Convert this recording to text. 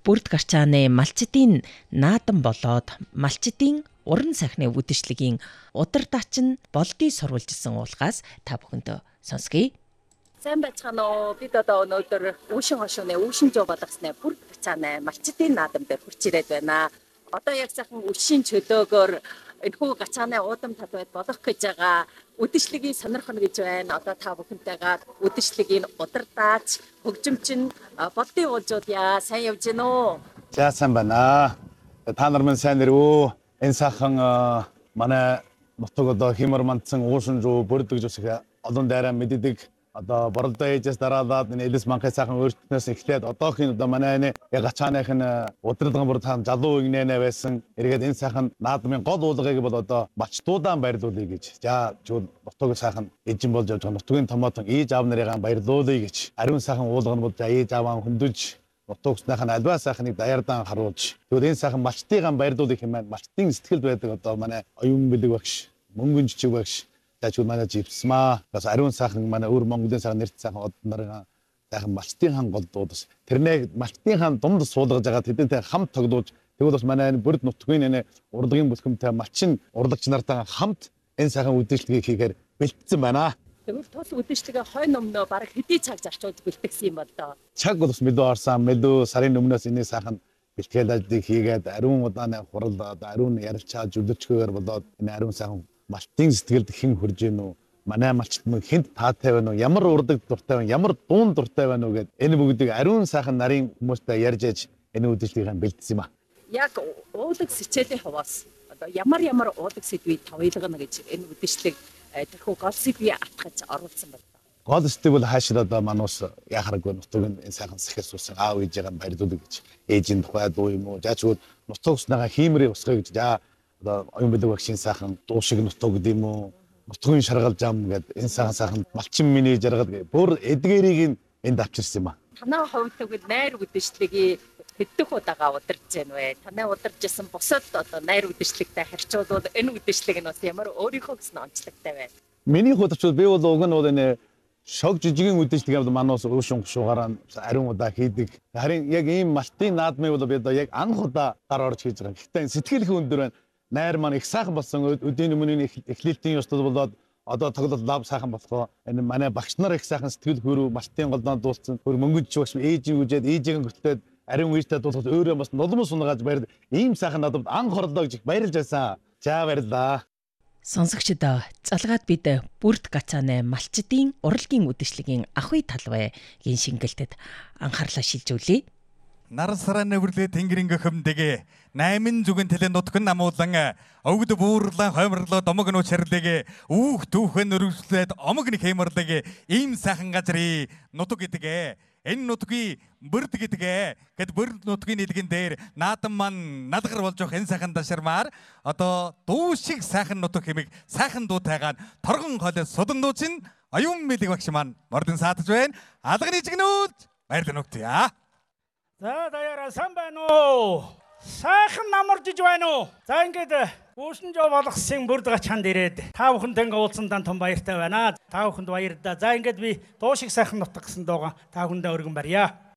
Бүрд гарчааны малчдын наадан болоод малчдын уран сайхны үдэшлэгийн удирдаач нь болдыг сурвалжилсан уулгаас та бүхэнд сонсгоё. Сайн байцгаана уу. Бид одоо өнөөдөр Үүшин хошууны Үүшин жоо болгосны бүрд гарчааны малчдын наадан дээр хурц ирээд байна. Одоо яг сайхан Үүшин чөлөөгөөр энэхүү гачааны уудам талбайд болох гэж байгаа үдэшлэгийг сонирхно гэж байна. Одоо та бүхэнтэйгээ үдэшлэгийн удирдаач, хөгжимч нь болдын уулзуудъя. Сайн явж гин үү? За сайн байна. Та нар минь сайн нэрвөө. Энэ сайхан манай нутаг одоо хямар мандсан Үүшин жоо бүрд гэж үсэх олон дайраа мэддэг. Одоо боролдоо ээжээс дараалаад энэ элэс манхай сайхан өөртнөөс эхлээд одоохийн одоо манай яг гачааных нь удирдлагын бүр таан залуу игнэнэ байсан. Эргээд энэ сайхан наадмын гол уулгыг бол одоо малчдуудаан баярлуулъя гэж. За чүл нутаг сайхан эжин болж явж байгаа нутгийн томоотон ээж аав нарыгаа баярлуулъя гэж. Ариун сайхан уулга нь бол за ээж ааваа хөндөж нутагсныхаа альва сайхныг даяардан харуулж. Тэгвэл энэ сайхан малчдыгаа баярлуулъя хэмээн малчдын сэтгэлд байдаг одоо манай оюун бэлэг багш, мөнгөн жижиг багш Тачуул манай живсмаа бас ариун сайхан манай өр Монголын сайхан нэрт сайхан од нарыг сайхан малчдын хан голдууд бас тэрнээ малчдын хан дунд суулгаж байгаа тэдэнтэй хамт тоглож тэгвэл бас манай бүрд нутгийн энэ урлагийн бүлхэмтэй малчин урлагч нартай хамт энэ сайхан үдэшлэгийг хийхээр бэлтгэсэн байна. Тэгвэл тул үдэшлэгээ хойно өмнөө бараг хэдий цаг зарчуулж бэлтгэсэн юм бол доо. Цаг бол бас мэдүү орсон мэдүү сарын өмнөөс энэ сайхан бэлтгэл ажлыг хийгээд ариун удааны хурал ариун ярилцаад жүлдчгээр болоод энэ ариун сайхан малчдын сэтгэлд хэн хурж гин үү? Манай малчд мөн хэнд таатай байна уу? Ямар урдаг дуртай байна? Ямар дуун дуртай байна уу гэд энэ бүгдийг ариун сайхан нарын хүмүүстэй ярьж ээж энэ үдэшлэгийг бэлдсэн юм а. Яг уулаг сэчээлийн хаваас одоо ямар уулаг сэдвийг тавилгана гэж энэ үдэшлэг тэрхүү гол сэдвийг атгаж оруулсан байна. Гол сэдв бол хаашаа одоо манус яхараггүй нутгийн энэ сайхан сэхэр суусан аав ээжээгээ баярлуулъя гэж. Ээжийн тухай дуу юм уу? Жаач нутагснаа хиймрээ усгая гэж. За одоо оюун бэлэг багшийн сайхан дуу шиг нутаг гэдэг юм уу? Нутгийн шаргал зам гэдэг энэ сайхан малчин миний жаргал гэх бүр эдгээрийг энд авчирсан юм а. Танай хувьд тэгвэл найр үдэшлэгийг хэддэх удаага удирж байна вэ? Танай удирж исэн бусад одоо найр үдэшлэгтэй харьцуулбал энэ үдэшлэг нь бас ямар өөрийнхөө гэсэн онцлогтой байна. Миний хувьд би бол уг нь бол энэ шог жижигэн үдэшлэг манус Үүшин гушуугаараа ариун удаа хийдэг. Харин яг ийм малчдын наадмыг бол би одоо яг анх удаа гар орж хийж байгаа. Гэхдээ сэтгэл их өндөр байна. Найр маань их сайхан болсон өдний өмнө эхлэлтийн ёслол болоод одоо тоглолт лав сайхан болохоо энэ манай багш нар их сайхан сэтгэл хөрөв малчдын голдоо дуулсан хөр мөнгөж багш ээжийг үжээд ээжийг гөлтөөд ариун үертэй дуулахад өөрөө бас нулимс унгааж баяр ийм сайхан надад анх хорлоо гэж их баярлж байсан. За баярлаа. Сонсогчдоо залгаад бид бүрд гацааны малчдын урлагийн үдэшлэгийн ахуй талбай гийн шингэлтэд анхаарлаа шилжүүлье. Нар сараа нэврлээ тэнгэрийн гөхөмдөг 8 зүгэн тэлэн нутган намуулан өвгд буурлан хоймрлоо домог нууч хэрлэг үүх түүхэн өргөслөөд омог нэг хэмэрлэг ийм сайхан газрын нутаг гэдэг. Энэ нутгийн бүрд гэдэг. Гэт бүрд нутгийн нэлгэн дээр наадам маань налгар болж явах энэ сайхан дашармаар одоо дуу шиг сайхан нутаг хэмиг сайхан дуутайгаан торгон хоолой судан дуучин оюун бэлэг багш маань мордын саатаж байна. Алганы жигнүүд баярлалаа нүгтээ. За даяараа сайн байна уу? Сайхан намаржиж байна уу? За ингээд Үүшин жоо болгосын бүрд гачаанд ирээд та бүхэнд уулзсандан том баяртай байна. Та бүхэнд баяр да. За ингээд би дуу шиг сайхан нутаг гэсэн дуугаа та бүхэндээ өргөн барья.